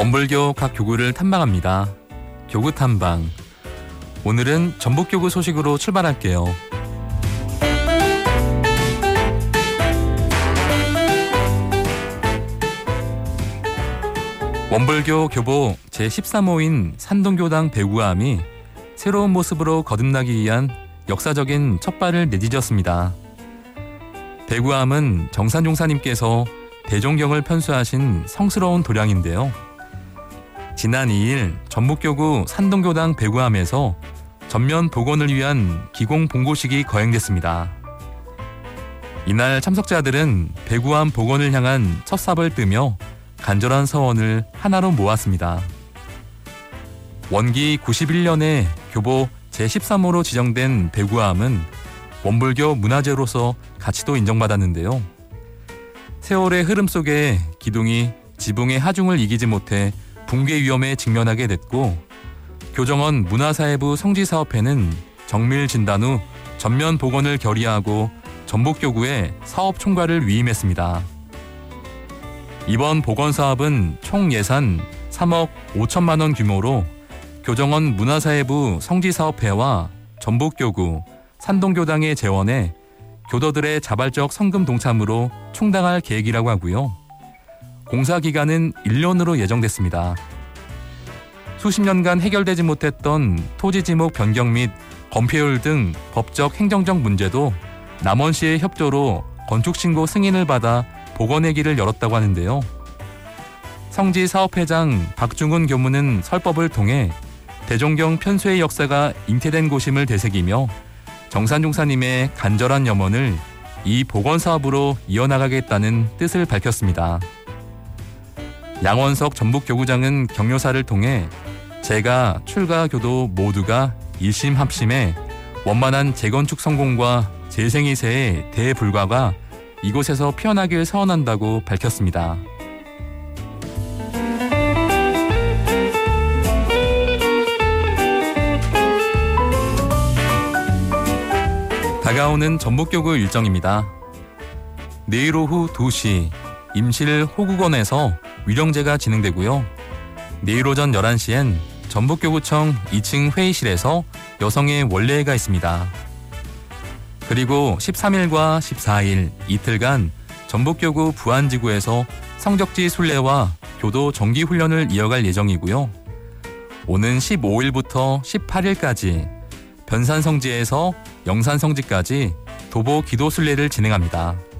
원불교 각 교구를 탐방합니다. 교구 탐방. 오늘은 전북교구 소식으로 출발할게요. 원불교 교보 제13호인 산동교당 배구암이 새로운 모습으로 거듭나기 위한 역사적인 첫발을 내디뎠습니다. 배구암은 정산종사님께서 대종경을 편수하신 성스러운 도량인데요. 지난 2일 전북교구 산동교당 배구암에서 전면 복원을 위한 기공 봉고식이 거행됐습니다. 이날 참석자들은 배구암 복원을 향한 첫 삽을 뜨며 간절한 서원을 하나로 모았습니다. 원기 91년에 교보 제13호로 지정된 배구암은 원불교 문화재로서 가치도 인정받았는데요. 세월의 흐름 속에 기둥이 지붕의 하중을 이기지 못해 붕괴 위험에 직면하게 됐고, 교정원 문화사회부 성지사업회는 정밀 진단 후 전면 복원을 결의하고 전북교구에 사업 총괄을 위임했습니다. 이번 복원 사업은 총 예산 3억 5천만 원 규모로 교정원 문화사회부 성지사업회와 전북교구, 산동교당의 재원에 교도들의 자발적 성금 동참으로 충당할 계획이라고 하고요. 공사 기간은 1년으로 예정됐습니다. 수십 년간 해결되지 못했던 토지 지목 변경 및 건폐율 등 법적 행정적 문제도 남원시의 협조로 건축신고 승인을 받아 복원의 길을 열었다고 하는데요. 성지사업회장 박중훈 교무는 설법을 통해 대종경 편수의 역사가 잉태된 곳임을 되새기며 정산종사님의 간절한 염원을 이 복원 사업으로 이어나가겠다는 뜻을 밝혔습니다. 양원석 전북교구장은 격려사를 통해 재가, 출가 교도 모두가 일심합심해 원만한 재건축 성공과 재생이세의 대불과가 이곳에서 피어나길 서원한다고 밝혔습니다. 다가오는 전북교구 일정입니다. 내일 오후 2시 임실 호국원에서 위령제가 진행되고요. 내일 오전 11시엔 전북교구청 2층 회의실에서 여성의 원례회가 있습니다. 그리고 13일과 14일 이틀간 전북교구 부안지구에서 성적지 순례와 교도 정기훈련을 이어갈 예정이고요. 오는 15일부터 18일까지 변산성지에서 영산성지까지 도보 기도 순례를 진행합니다.